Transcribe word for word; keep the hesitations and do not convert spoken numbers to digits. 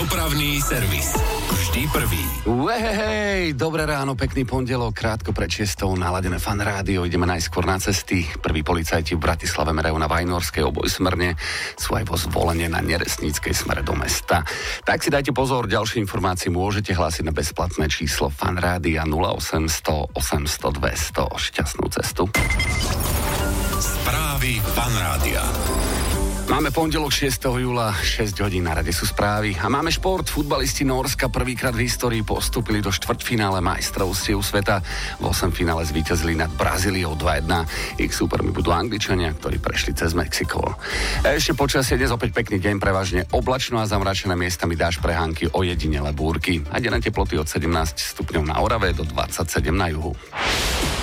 Dopravný servis. Vždy prvý. Uhej, dobré ráno, pekný pondelok, krátko pred šiestou naladené Fan Rádio. Ideme najskôr na cesty. Prví policajti v Bratislave merajú na Vajnorskej obojsmerne, sú aj vo Zvolenie na Neresníckej smere do mesta. Tak si dajte pozor, ďalšie informácie môžete hlásiť na bezplatné číslo Fan Rádia nula osemsto osemsto dvesto. Šťastnú cestu. Správy Fan Rádia. Máme pondelok šiesteho júla, šesť hodín, na rade sú správy. A máme šport. Futbalisti Nórska prvýkrát v histórii postúpili do štvrťfinále majstrovstiev sveta. V osemfinále zvíťazili nad Brazíliou dva jedna. Ich súpermi budú Angličania, ktorí prešli cez Mexiko. Ešte počasie, dnes opäť pekný deň, prevažne oblačno a zamračené miestami dáž prehánky, ojedinele búrky. A denné teploty od sedemnásť stupňov na Orave do dvadsaťsedem na juhu.